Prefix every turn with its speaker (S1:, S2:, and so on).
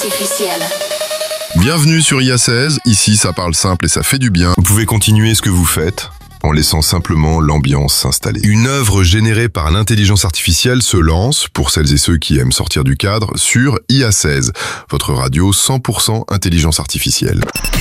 S1: artificielle.
S2: Bienvenue sur IA16, ici ça parle simple et ça fait du bien. Vous pouvez continuer ce que vous faites en laissant simplement l'ambiance s'installer. Une œuvre générée par l'intelligence artificielle se lance, pour celles et ceux qui aiment sortir du cadre, sur IA16, votre radio 100% intelligence artificielle.